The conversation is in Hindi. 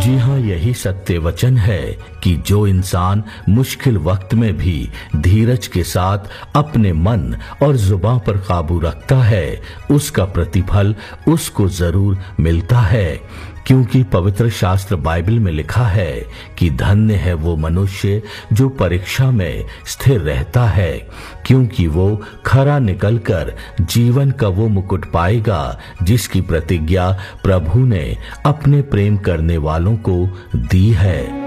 जी हाँ, यही सत्य वचन है कि जो इंसान मुश्किल वक्त में भी धीरज के साथ अपने मन और जुबान पर काबू रखता है, उसका प्रतिफल उसको जरूर मिलता है। क्योंकि पवित्र शास्त्र बाइबल में लिखा है कि धन्य है वो मनुष्य जो परीक्षा में स्थिर रहता है, क्योंकि वो खरा निकलकर जीवन का वो मुकुट पाएगा जिसकी प्रतिज्ञा प्रभु ने अपने प्रेम करने वालों को दी है।